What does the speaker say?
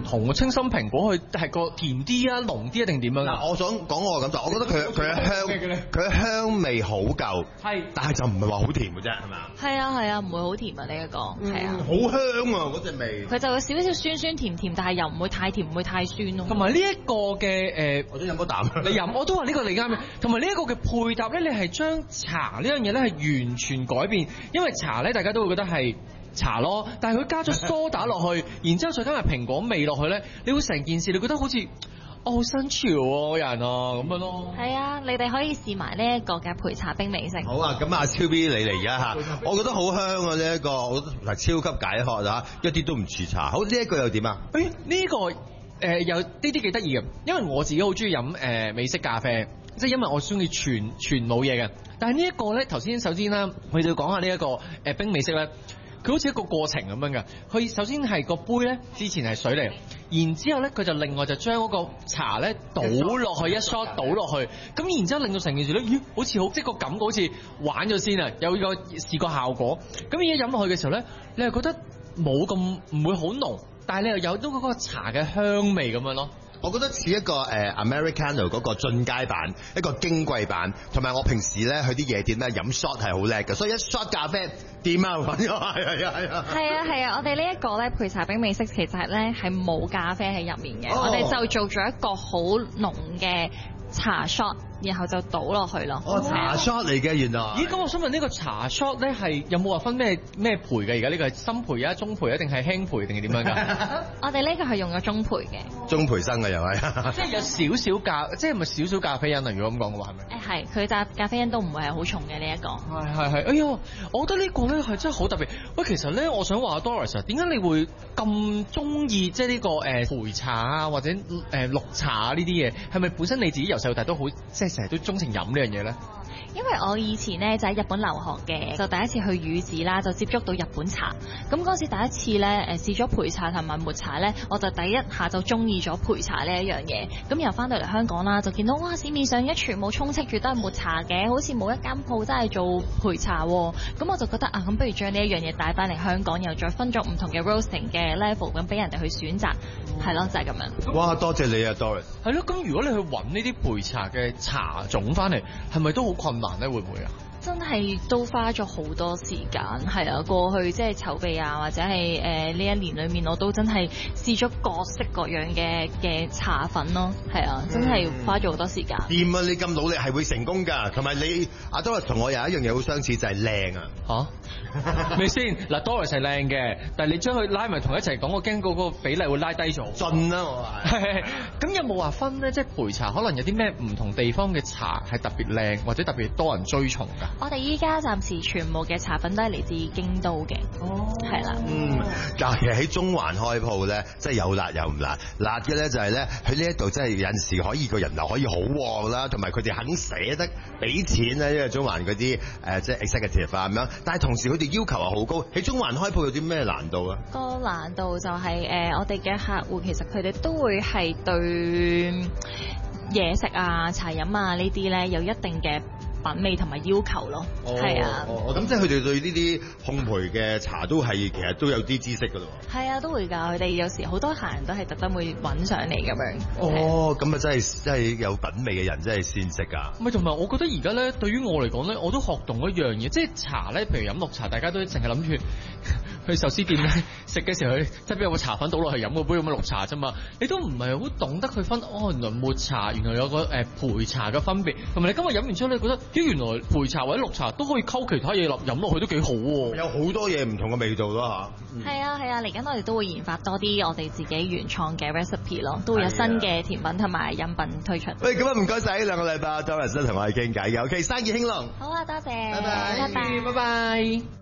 同嘅清新蘋果，佢係個甜啲啊、濃啲啊定點樣啊？ 我想講我嘅感受，我覺得佢嘅香味好夠，係，但係就唔係話好甜嘅啫，係咪啊？ 係啊，唔會好甜啊呢一個，係啊， 好香啊嗰隻味。 佢就有少少酸酸甜甜，但係又唔會太甜，唔會太酸咯。 同埋呢一個嘅我都飲嗰啖。 你飲我都話呢個你啱嘅。同埋呢一個嘅配搭咧，你係將茶呢樣嘢咧係完全改變，因為茶咧大家都會覺得係茶咯，但係佢加咗梳打落去，然之後再加埋蘋果味落去咧，你會成件事你覺得好似好新潮喎人啊咁樣咯。 係啊，你哋可以試埋呢一個嘅焙茶冰美式。 好啊，咁阿超 B 你嚟而家嚇，我覺得好香啊呢一個，我覺得係超級解渴啊，一啲都唔似茶。好，呢一個又點啊？ 呢個有呢啲幾得意嘅，因為我自己好中意飲美式咖啡，即係因為我中意全冇嘢嘅。但係呢一個咧，首先啦，我哋要講下呢一個冰美式咧，佢好似一個過程咁樣嘅。佢首先係個杯咧，之前係水嚟，然之後咧佢就另外就將嗰個茶咧倒落去一 shot 倒落去，咁然之後令到成件事咧，咦好似好即係個感覺好似玩咗先啊，有個視覺效果。咁而家飲落去嘅時候咧，你係覺得冇咁唔會好濃，但係你又有到嗰個茶嘅香味咁樣咯。 我覺得似一個Americano 嗰個進階版，一個矜貴版，同埋我平時咧去啲夜店咧飲 shot 係好叻嘅，所以一 shot 咖啡掂啊，係啊，我哋呢一個咧焙茶冰美式其實咧係冇咖啡喺入面嘅，我哋就做咗一個好濃嘅茶 shot，然後就倒落去咯。 茶 shot 嚟嘅原來。 咦，咁我想問呢個茶 shot 咧係有冇話分咩焙嘅？而家呢個係深焙啊、中焙啊，定係輕焙定係點樣㗎？ 我哋呢個係用咗中焙嘅。 中焙生嘅又係。即係有少少即係咪少少咖啡因啊？如果咁講嘅話係咪？ 係，佢咖啡因都唔會係好重嘅呢一個。 係。哎呀，我覺得呢個咧係真係好特別。喂，其實咧，我想話 Doris 啊，點解你會咁中意即係呢個焙茶啊，或者綠茶啊呢啲嘢？係咪本身你自己由細到大都好即係成日都鍾情飲呢樣嘢咧？ 因為我以前咧就喺日本留學嘅，就第一次去宇治啦，就接觸到日本茶。咁嗰時第一次咧試咗焙茶同埋抹茶咧，我就第一下就中意咗焙茶呢一樣嘢。咁又翻到嚟香港啦，就見到哇市面上一全部充斥住都係抹茶嘅，好似冇一間鋪真係做焙茶喎。咁我就覺得咁不如將呢一樣嘢帶翻嚟香港，又再分咗唔同嘅 roasting 嘅 level， 咁俾人哋去選擇，係咯，就係咁樣。 哇，多謝你啊 Doris。 係咯，咁如果你去揾呢啲焙茶嘅茶種翻嚟，係咪都好困難咧？會唔會啊？ 真係都花咗好多時間，係啊，過去即係籌備啊，或者係呢一年裏面，我都真係試咗各式各樣嘅茶粉咯，係啊，真係花咗好多時間。 掂啊！你咁努力係會成功㗎，同埋你阿 Doris 同我有一樣嘢好相似，就係靚啊！ 嚇，咪先嗱，Doris 係靚嘅，但係你將佢拉埋同一齊講，我驚嗰個比例會拉低咗。盡啦，我係。咁有冇話分咧？即係焙茶可能有啲咩唔同地方嘅茶係特別靚，或者特別多人追崇㗎？ 我哋依家暫時全部嘅茶粉都係嚟自京都嘅，係啦。 但係其實喺中環開鋪咧，即係有辣有唔辣。辣嘅咧就係咧，佢呢一度真係有陣時可以個人流可以好旺啦，同埋佢哋肯捨得俾錢咧，因為中環嗰啲即係 executive 啊咁樣。但係同時佢哋要求係好高。喺中環開鋪有啲咩難度啊？ 個難度就係我哋嘅客戶其實佢哋都會係對嘢食啊、茶飲啊呢啲咧有一定嘅品味同埋要求咯，係啊。 咁即係佢哋對呢啲烘焙嘅茶都係其實都有啲知識㗎咯。 係啊，都會㗎。佢哋有時好多客人都係特登會揾上嚟咁樣。 咁啊真係有品味嘅人真係先識㗎。 咪同埋我覺得而家咧，對於我嚟講咧，我都學懂一樣嘢，即係茶咧，譬如飲綠茶，大家都淨係諗住去壽司店咧食嘅時候，佢側邊有個茶粉倒落去飲個杯咁嘅綠茶啫嘛。你都唔係好懂得去分，原來抹茶原來有個焙茶嘅分別，同埋你今日飲完之後，你覺得原來焙茶或者綠茶都可以溝其他嘢落飲落去都幾好喎。 有好多嘢唔同嘅味道咯嚇。 係啊，嚟緊我哋都會研發多啲我哋自己原創嘅 recipe 咯，都會有新嘅甜品同埋飲品推出。 喂，咁啊唔該晒呢兩個禮拜 Doris 同我哋傾偈嘅，OK，生意興隆。 好啊，多謝， 拜拜。